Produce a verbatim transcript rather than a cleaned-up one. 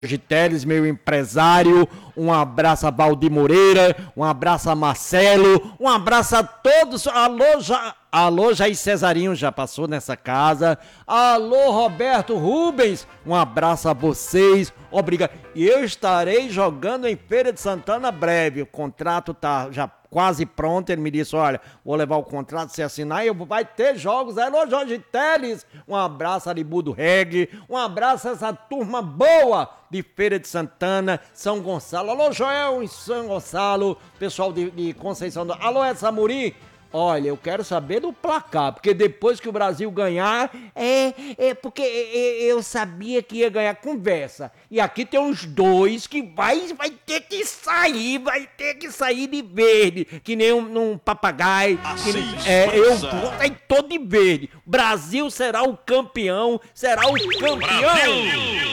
Giteles, meu empresário, um abraço a Valdir Moreira, um abraço a Marcelo, um abraço a todos, alô, já, alô, Jair Cesarinho já passou nessa casa, alô, Roberto Rubens, um abraço a vocês, obrigado, e eu estarei jogando em Feira de Santana breve, o contrato tá já quase pronto, ele me disse, olha, vou levar o contrato, se assinar, e vai ter jogos, alô, Jorge Teles, um abraço a Libu do Reggae, um abraço a essa turma boa de Feira de Santana, São Gonçalo, alô, Joel em São Gonçalo, pessoal de, de Conceição do... Alô, Edsamuri, olha, eu quero saber do placar, porque depois que o Brasil ganhar, é, é porque é, eu sabia que ia ganhar, conversa. E aqui tem uns dois que vai, vai ter que sair, vai ter que sair de verde, que nem um, um papagaio. Que, é, eu vou sair todo de verde. Brasil será o campeão, será o campeão. Brasil!